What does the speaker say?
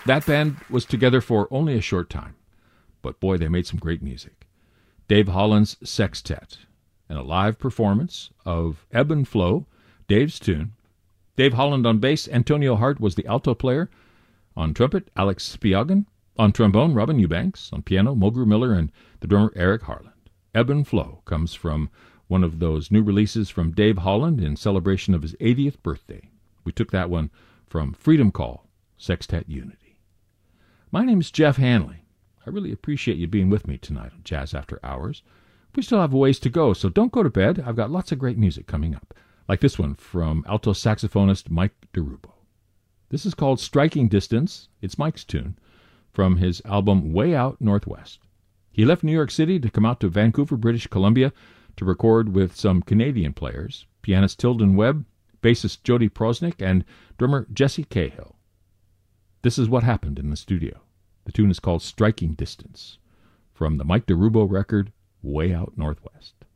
That band was together for only a short time, but boy, they made some great music. Dave Holland's Sextet, and a live performance of Ebb and Flow, Dave's tune. Dave Holland on bass, Antonio Hart was the alto player. On trumpet, Alex Spiagin. On trombone, Robin Eubanks. On piano, Mulgrew Miller and the drummer Eric Harland. Ebb and Flow comes from one of those new releases from Dave Holland in celebration of his 80th birthday. We took that one from Freedom Call, Sextet Unity. My name is Jeff Hanley. I really appreciate you being with me tonight on Jazz After Hours. We still have a ways to go, so don't go to bed. I've got lots of great music coming up, like this one from alto saxophonist Mike DeRubo. This is called Striking Distance. It's Mike's tune from his album Way Out Northwest. He left New York City to come out to Vancouver, British Columbia to record with some Canadian players, pianist Tilden Webb, bassist Jody Prosnick, and drummer Jesse Cahill. This is what happened in the studio. The tune is called Striking Distance from the Mike DeRubo record Way Out Northwest.